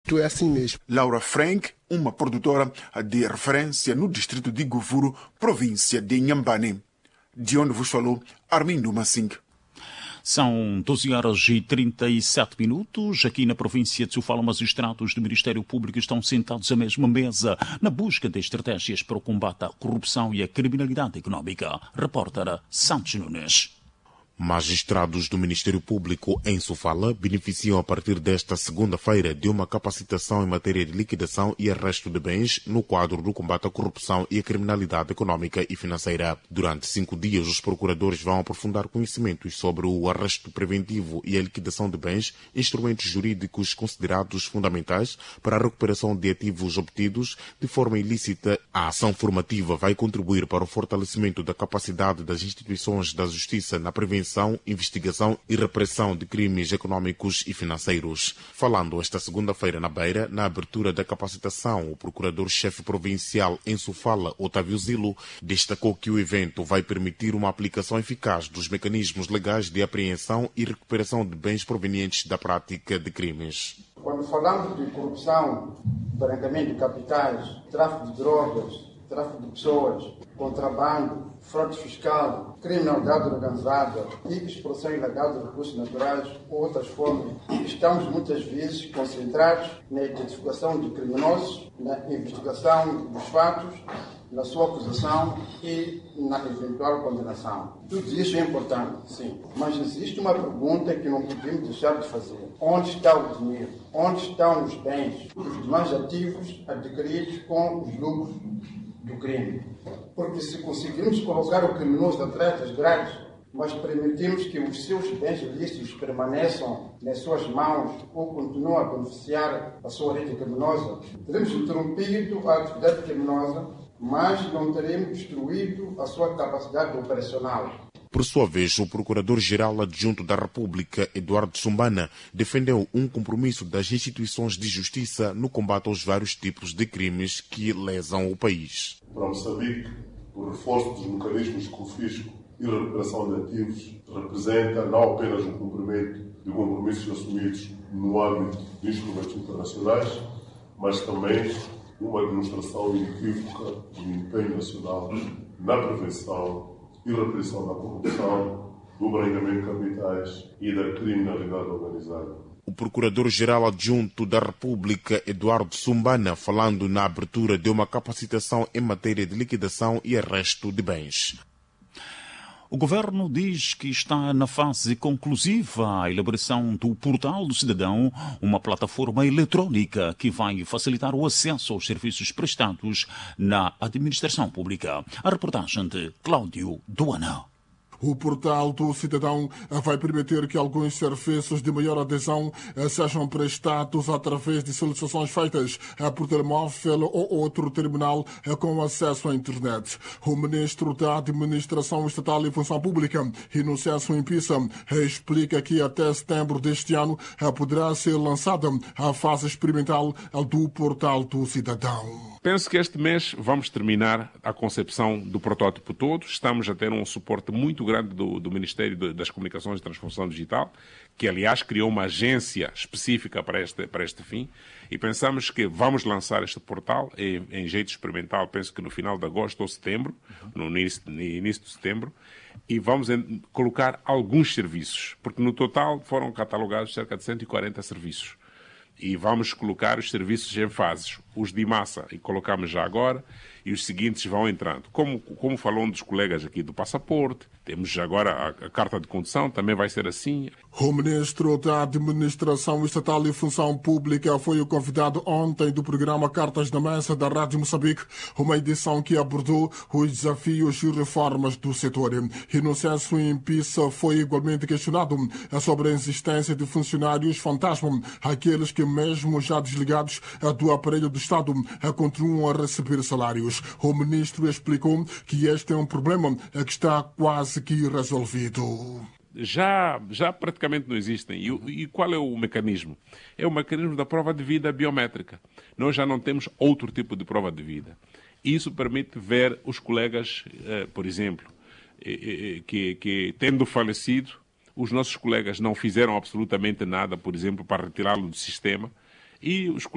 É assim mesmo. Laura Frank, uma produtora de referência no distrito de Guvuru, província de Inhambane. De onde vos falou Armindo Massing. São 12h37. Aqui na província de Sofala, magistrados do Ministério Público estão sentados à mesma mesa na busca de estratégias para o combate à corrupção e à criminalidade económica. Repórter Santos Nunes. Magistrados do Ministério Público em Sofala beneficiam a partir desta segunda-feira de uma capacitação em matéria de liquidação e arresto de bens no quadro do combate à corrupção e à criminalidade económica e financeira. Durante 5 dias, os procuradores vão aprofundar conhecimentos sobre o arresto preventivo e a liquidação de bens, instrumentos jurídicos considerados fundamentais para a recuperação de ativos obtidos de forma ilícita. A ação formativa vai contribuir para o fortalecimento da capacidade das instituições da justiça na prevenção, investigação e repressão de crimes econômicos e financeiros. Falando esta segunda-feira na Beira, na abertura da capacitação, o procurador-chefe provincial em Sofala, Otávio Zilo, destacou que o evento vai permitir uma aplicação eficaz dos mecanismos legais de apreensão e recuperação de bens provenientes da prática de crimes. Quando falamos de corrupção, branqueamento de capitais, tráfico de drogas, tráfico de pessoas, contrabando, fraude fiscal, criminalidade organizada e exploração ilegal de recursos naturais ou outras formas, estamos muitas vezes concentrados na identificação de criminosos, na investigação dos fatos, na sua acusação e na eventual condenação. Tudo isso é importante, sim. Mas existe uma pergunta que não podemos deixar de fazer. Onde está o dinheiro? Onde estão os bens, os demais ativos adquiridos com os lucros do crime? Porque se conseguirmos colocar o criminoso atrás das grades, mas permitirmos que os seus bens ilícitos permaneçam nas suas mãos ou continuem a beneficiar a sua rede criminosa, teremos interrompido a atividade criminosa, mas não teremos destruído a sua capacidade operacional. Por sua vez, o Procurador-Geral Adjunto da República, Eduardo Sumbana, defendeu um compromisso das instituições de justiça no combate aos vários tipos de crimes que lesam o país. Para Moçambique, o reforço dos mecanismos de confisco e recuperação de ativos representa não apenas um cumprimento de compromissos assumidos no âmbito de instrumentos internacionais, mas também uma demonstração inequívoca do empenho nacional na prevenção e repressão da corrupção, do branqueamento de capitais e da criminalidade organizada. O Procurador-Geral Adjunto da República, Eduardo Sumbana, falando na abertura de uma capacitação em matéria de liquidação e arresto de bens. O Governo diz que está na fase conclusiva a elaboração do Portal do Cidadão, uma plataforma eletrónica que vai facilitar o acesso aos serviços prestados na administração pública. A reportagem de Cláudio Duana. O Portal do Cidadão vai permitir que alguns serviços de maior adesão sejam prestados através de solicitações feitas por telemóvel ou outro terminal com acesso à internet. O Ministro da Administração Estatal e Função Pública, Inocêncio Impissa, explica que até setembro deste ano poderá ser lançada a fase experimental do Portal do Cidadão. Penso que este mês vamos terminar a concepção do protótipo todo. Estamos a ter um suporte muito grande do Ministério das Comunicações e Transformação Digital, que aliás criou uma agência específica para este fim, e pensamos que vamos lançar este portal em jeito experimental, penso que no final de agosto ou setembro, no início de setembro, e vamos colocar alguns serviços, porque no total foram catalogados cerca de 140 serviços. E vamos colocar os serviços em fases. Os de massa, e colocamos já agora, e os seguintes vão entrando. Como falou um dos colegas aqui do passaporte, temos já agora a carta de condução, também vai ser assim. O Ministro da Administração Estatal e Função Pública foi o convidado ontem do programa Cartas na Mesa da Rádio Moçambique, uma edição que abordou os desafios e reformas do setor. Inocêncio Impissa foi igualmente questionado sobre a existência de funcionários fantasma, aqueles que mesmo já desligados do aparelho do Estado continuam a receber salários. O Ministro explicou que este é um problema que está quase que resolvido. Já praticamente não existem. E qual é o mecanismo? É o mecanismo da prova de vida biométrica. Nós já não temos outro tipo de prova de vida. Isso permite ver os colegas, por exemplo, que tendo falecido, os nossos colegas não fizeram absolutamente nada, por exemplo, para retirá-lo do sistema, e os